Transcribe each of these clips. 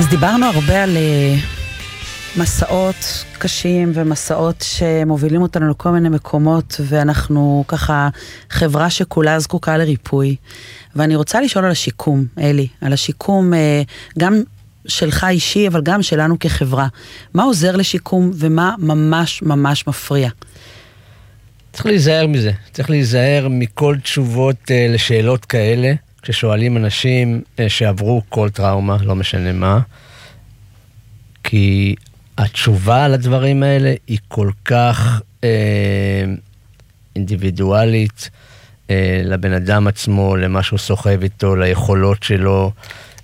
אז דיברנו הרבה על מסעות קשים ומסעות שמובילים אותנו לכל מיני מקומות, ואנחנו ככה חברה שכולה זקוקה לריפוי. ואני רוצה לשאול על השיקום, אלי, על השיקום גם שלך אישי, אבל גם שלנו כחברה. מה עוזר לשיקום ומה ממש ממש מפריע? צריך להיזהר מזה. צריך להיזהר מכל תשובות לשאלות כאלה, כששואלים אנשים שעברו כל טראומה, לא משנה מה, כי התשובה על הדברים האלה היא כל כך אינדיבידואלית לבן אדם עצמו, למה שהוא סוחב איתו, ליכולות שלו,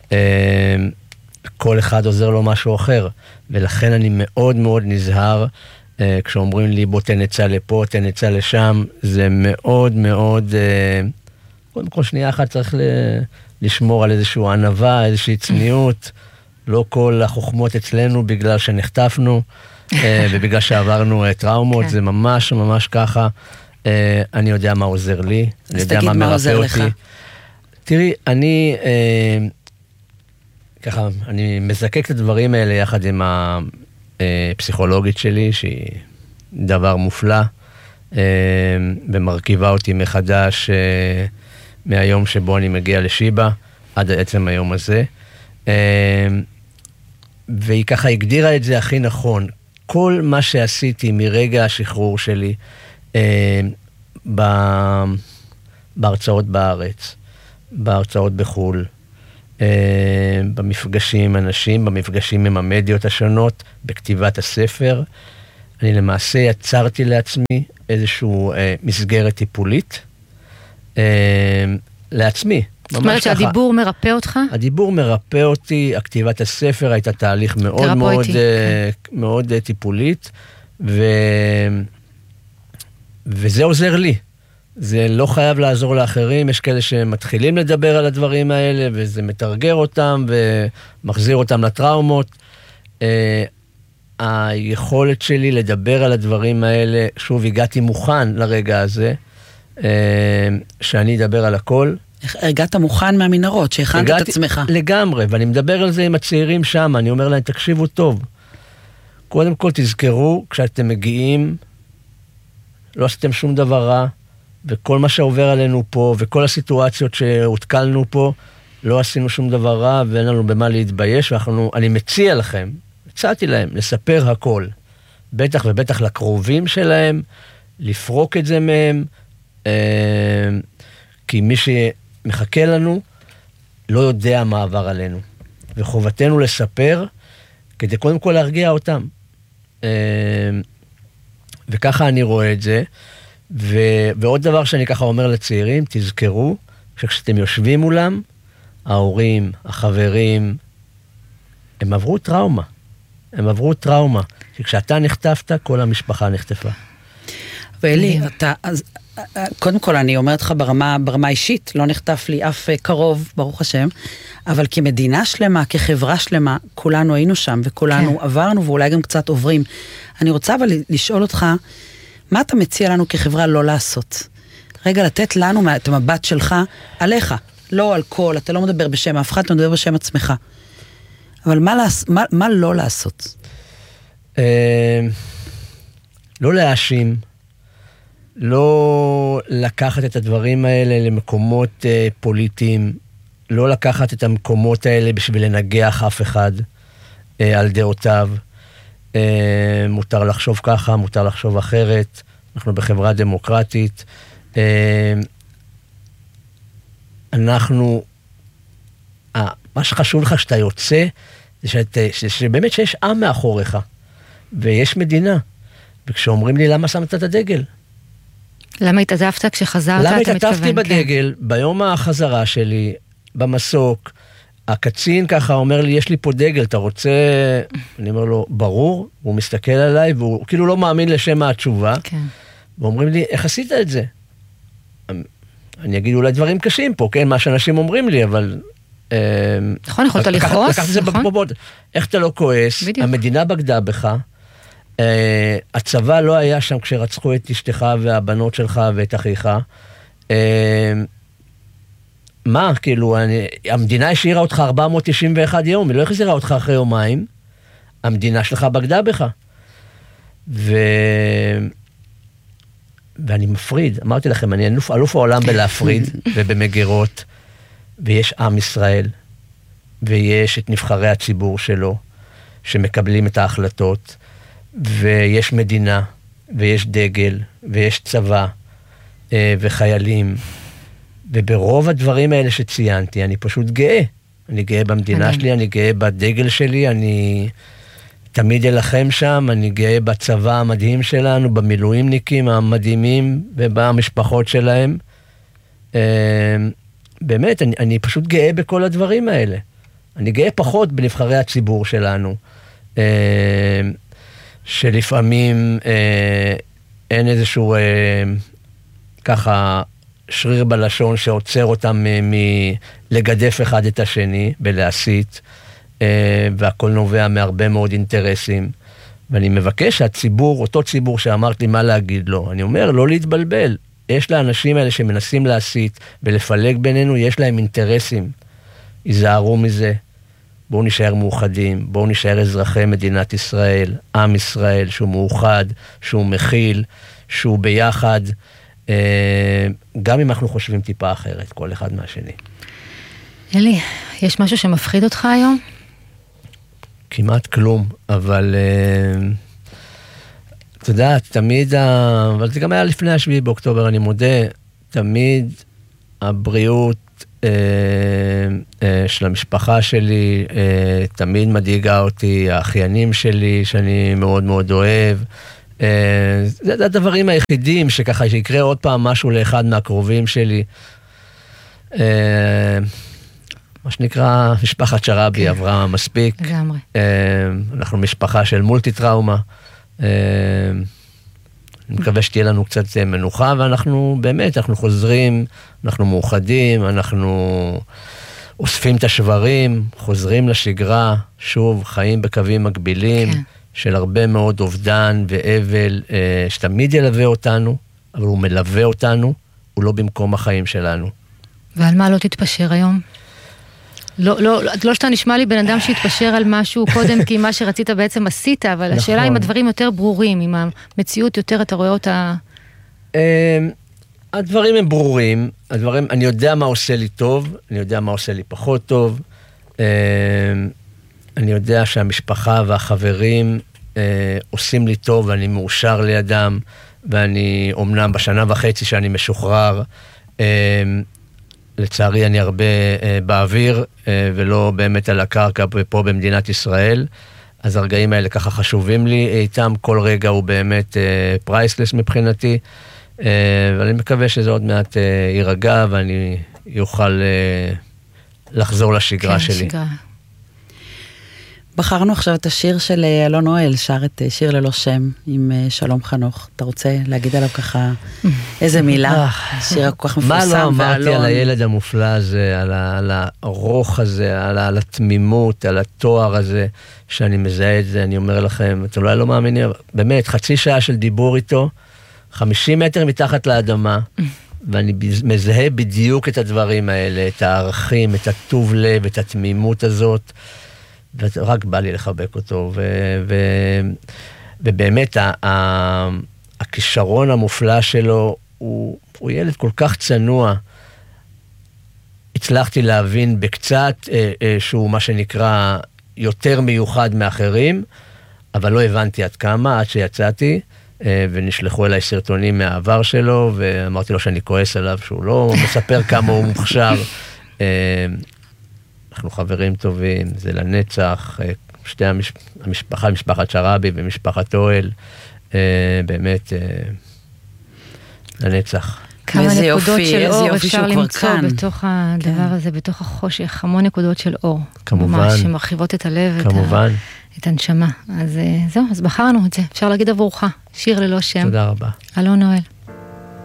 כל אחד עוזר לו משהו אחר, ולכן אני מאוד מאוד נזהר, כשאומרים לי בוא תנצא לפה, תנצא לשם, זה מאוד מאוד, קודם כל שנייה אחת צריך לשמור על איזשהו ענווה, איזושהי צניעות, לא כל החוכמות אצלנו בגלל שנחטפנו, ובגלל שעברנו טראומות, זה ממש ממש ככה, אני יודע מה עוזר לי, אני יודע מה מרפא אותי. תראי, אני ככה, אני מזקק את הדברים האלה יחד עם הפסיכולוגית שלי, שהיא דבר מופלא, ומרכיבה אותי מחדש מהיום שבו אני מגיע לשיבה, עד עצם היום הזה. והיא ככה הגדירה את זה הכי נכון. כל מה שעשיתי מרגע השחרור שלי, בהרצאות בארץ, בהרצאות בחול, במפגשים עם אנשים, במפגשים עם המדיות השונות, בכתיבת הספר, אני למעשה יצרתי לעצמי איזשהו מסגרת טיפולית, לעצמי. זאת אומרת שהדיבור מרפא אותך? הדיבור מרפא אותי, הכתיבת הספר הייתה תהליך מאוד מאוד, מאוד טיפולית, וזה עוזר לי. זה לא חייב לעזור לאחרים, יש כאלה שמתחילים לדבר על הדברים האלה, וזה מתרגר אותם ומחזיר אותם לטראומות. היכולת שלי לדבר על הדברים האלה, שוב הגעתי מוכן לרגע הזה, שאני אדבר על הכל. הגעת מוכן מהמנהרות, שהכנת את עצמך. לגמרי, ואני מדבר על זה עם הצעירים שם, אני אומר להם, תקשיבו טוב. קודם כל תזכרו, כשאתם מגיעים, לא עשיתם שום דבר רע, וכל מה שעובר עלינו פה, וכל הסיטואציות שהותקלנו פה, לא עשינו שום דבר רע, ואין לנו במה להתבייש, ואני מציע לכם, הצעתי להם, לספר הכל. בטח ובטח לקרובים שלהם, לפרוק את זה מהם, כי מי שמחכה לנו, לא יודע מה עבר עלינו. וחובתנו לספר, כדי קודם כל להרגיע אותם. וככה אני רואה את זה. ועוד דבר שאני ככה אומר לצעירים, תזכרו, שכשאתם יושבים מולם, ההורים, החברים, הם עברו טראומה. הם עברו טראומה. שכשאתה נחטפת, כל המשפחה נחטפה. ואלי, קודם כל אני אומרת לך ברמה אישית, לא נחטף לי אף קרוב, ברוך השם, אבל כמדינה שלמה, כחברה שלמה, כולנו היינו שם, וכולנו עברנו, ואולי גם קצת עוברים. אני רוצה אבל לשאול אותך, מה אתה מציע לנו כחברה לא לעשות? רגע, לתת לנו את המבט שלך עליך, לא על כל, אתה לא מדבר בשם אף אחד, אתה מדבר בשם עצמך. אבל מה לא לעשות? לא להאשים, לא לקחת את הדברים האלה למקומות פוליטיים, לא לקחת את המקומות האלה בשביל לנגח אף אחד על דעותיו. מותר לחשוב ככה, מותר לחשוב אחרת, אנחנו בחברה דמוקרטית, מה שחשוב לך שאתה יוצא, זה שבאמת שיש עם מאחוריך, ויש מדינה, וכשאומרים לי למה שמת את הדגל? למה התעזבת כשחזרת? למה התעטפתי בדגל, ביום החזרה שלי, במסוק, הקצין ככה אומר לי, יש לי פה דגל, אתה רוצה? אני אומר לו, ברור, הוא מסתכל עליי, והוא כאילו לא מאמין לשם התשובה, ואומרים לי, איך עשית את זה? אני אגיד אולי דברים קשים פה, כן, מה שאנשים אומרים לי, אבל... נכון, יכולת לכעוס, לקחת את זה בקבובות. איך אתה לא כועס? המדינה בגדה בך, הצבא לא היה שם כשרצחו את אשתך והבנות שלך ואת אחיך, מה, כאילו, המדינה השאירה אותך 491 יום, היא לא החזירה אותך אחרי יומיים, המדינה שלך בגדה בך. ואני מפריד, אמרתי לכם, אני אלוף העולם בלהפריד ובמגירות, ויש עם ישראל, ויש את נבחרי הציבור שלו, שמקבלים את ההחלטות, ויש מדינה, ויש דגל, ויש צבא, וחיילים, וברוב הדברים האלה שציינתי, אני פשוט גאה. אני גאה במדינה שלי, אני גאה בדגל שלי, אני תמיד אלחם שם, אני גאה בצבא המדהים שלנו, במילואימניקים המדהימים, ובמשפחות שלהם. באמת, אני פשוט גאה בכל הדברים האלה. אני גאה פחות בנבחרי הציבור שלנו, שלפעמים אין איזשהו ככה שריר בלשון שעוצר אותם מלגדף אחד את השני בלהסית, והכל נובע מהרבה מאוד אינטרסים. ואני מבקש שהציבור, אותו ציבור שאמרתי מה להגיד לו, אני אומר לא להתבלבל. יש לאנשים האלה שמנסים להסית ולפלג בינינו, יש להם אינטרסים. ייזהרו מזה. בואו נשאר מאוחדים, בואו נשאר אזרחי מדינת ישראל, עם ישראל, שהוא מאוחד, שהוא מכיל, שהוא ביחד, גם אם אנחנו חושבים טיפה אחרת, כל אחד מהשני. אלי, יש משהו שמפחיד אותך היום? כמעט כלום, אבל אתה יודע, תמיד, אבל זה גם היה לפני 7 באוקטובר, אני מודה, תמיד הבריאות של המשפחה שלי תמיד מדאיגה אותי, האחיינים שלי שאני מאוד מאוד אוהב, זה הדברים היחידים שככה שיקרה עוד פעם משהו לאחד מהקרובים שלי, מה שנקרא משפחת שרבי עברה מספיק, אנחנו משפחה של מולטי טראומה, אני מקווה שתהיה לנו קצת מנוחה, ואנחנו באמת, אנחנו חוזרים, אנחנו מאוחדים, אנחנו אוספים את השברים, חוזרים לשגרה, שוב, חיים בקווים מקבילים, כן. של הרבה מאוד אובדן ואבל, שתמיד ילווה אותנו, אבל הוא מלווה אותנו, הוא לא במקום החיים שלנו. ועל מה לא תתפשר היום? לא שאתה נשמע לי בן אדם שהתפשר על משהו קודם, כי מה שרצית בעצם עשית, אבל נכון. השאלה אם הדברים יותר ברורים, אם המציאות יותר אתה רואה אותה... הדברים הם ברורים, אני יודע מה עושה לי טוב, אני יודע מה עושה לי פחות טוב, אני יודע שהמשפחה והחברים עושים לי טוב, ואני מאושר לידם, ואני אומנם בשנה וחצי שאני משוחרר, לצערי אני הרבה באוויר, ולא באמת על הקרקע פה במדינת ישראל, אז הרגעים האלה ככה חשובים לי, איתם כל רגע הוא באמת פרייסלס מבחינתי, ואני מקווה שזה עוד מעט יירגע, ואני יוכל לחזור לשגרה שלי. שגרה. בחרנו עכשיו את השיר של אלון אוהל, שר את שיר ללא שם עם שלום חנוך. אתה רוצה להגיד עליו ככה איזה מילה? שיר כל כך מפורסם. מה לא אמרתי על הילד המופלא הזה, על הרוח הזה, על התמימות, על התואר הזה, שאני מזהה את זה, אני אומר לכם, אתם אולי לא מאמינים, באמת, חצי שעה של דיבור איתו, 50 מטר מתחת לאדמה, ואני מזהה בדיוק את הדברים האלה, את הערכים, את הטוב לב, את התמימות הזאת, ורק בא לי לחבק אותו, ובאמת הכישרון המופלא שלו, הוא ילד כל כך צנוע, הצלחתי להבין בקצת שהוא מה שנקרא יותר מיוחד מאחרים, אבל לא הבנתי עד כמה, עד שיצאתי, ונשלחו אליי סרטונים מהעבר שלו, ואמרתי לו שאני כועס עליו, שהוא לא מספר כמה הוא מוכשר, אנחנו חברים טובים, זה לנצח, שתי המשפחה, משפחת שרבי ומשפחת אוהל, באמת לנצח. כמה נקודות של אור אפשר למצוא בתוך הדבר הזה, בתוך החושך, המון נקודות של אור. כמובן. ממש שמרחיבות את הלב, את הנשמה. אז זהו, אז בחרנו את זה. אפשר להגיד עבורך, שיר ללא שם. תודה רבה. אלון אוהל.